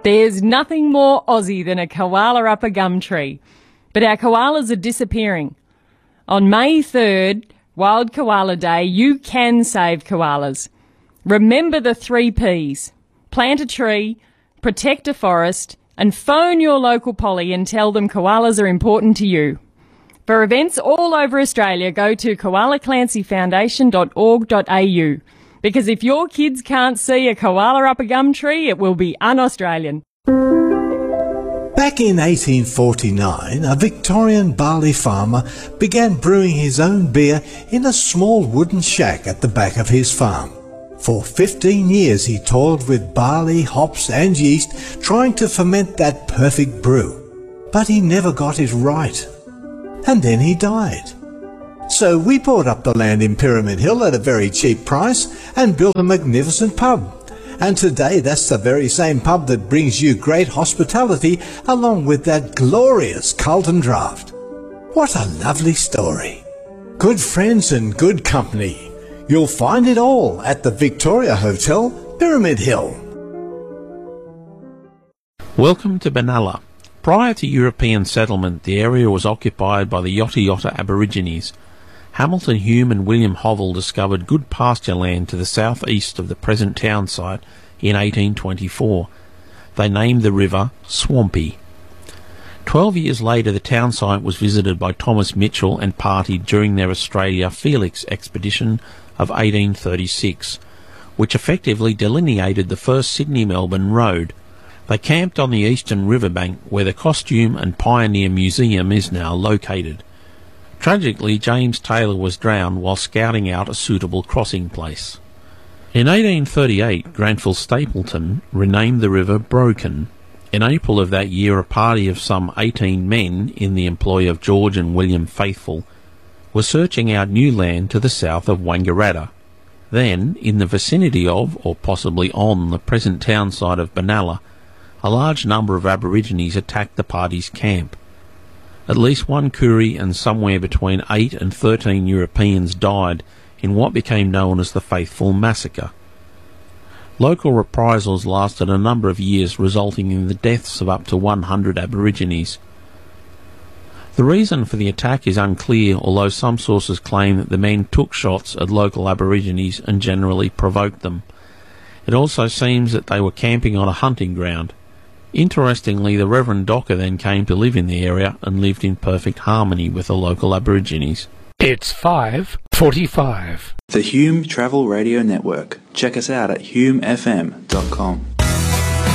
There's nothing more Aussie than a koala up a gum tree. But our koalas are disappearing. On May 3rd, Wild Koala Day, you can save koalas. Remember the 3 Ps. Plant a tree, protect a forest, and phone your local poly and tell them koalas are important to you. For events all over Australia, go to koalaclancyfoundation.org.au. Because if your kids can't see a koala up a gum tree, it will be un-Australian. Back in 1849, a Victorian barley farmer began brewing his own beer in a small wooden shack at the back of his farm. For 15 years he toiled with barley, hops and yeast, trying to ferment that perfect brew. But he never got it right. And then he died. So we bought up the land in Pyramid Hill at a very cheap price and built a magnificent pub. And today that's the very same pub that brings you great hospitality along with that glorious Carlton Draft. What a lovely story. Good friends and good company. You'll find it all at the Victoria Hotel, Pyramid Hill. Welcome to Benalla. Prior to European settlement, the area was occupied by the Yotta Yotta Aborigines. Hamilton Hume and William Hovell discovered good pasture land to the southeast of the present town site in 1824. They named the river Swampy. 12 years later, the town site was visited by Thomas Mitchell and party during their Australia Felix expedition of 1836, which effectively delineated the first Sydney-Melbourne road. They camped on the eastern riverbank where the Costume and Pioneer Museum is now located. Tragically, James Taylor was drowned while scouting out a suitable crossing place. In 1838, Granville Stapleton renamed the river Broken. In April of that year, a party of some 18 men in the employ of George and William Faithful were searching out new land to the south of Wangaratta. Then, in the vicinity of, or possibly on, the present town site of Benalla, a large number of Aborigines attacked the party's camp. At least one Koori and somewhere between 8 and 13 Europeans died in what became known as the Faithful Massacre. Local reprisals lasted a number of years, resulting in the deaths of up to 100 Aborigines. The reason for the attack is unclear, although some sources claim that the men took shots at local Aborigines and generally provoked them. It also seems that they were camping on a hunting ground. Interestingly, the Reverend Docker then came to live in the area and lived in perfect harmony with the local Aborigines. It's 5:45. The Hume Travel Radio Network. Check us out at humefm.com.